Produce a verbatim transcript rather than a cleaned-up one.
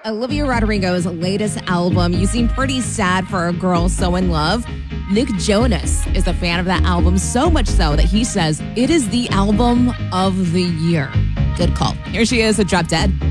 Olivia Rodrigo's latest album. You seem pretty sad for a girl so in love. Nick Jonas is a fan of that album, so much so that he says it is the album of the year. Good call. Here she is with Drop Dead.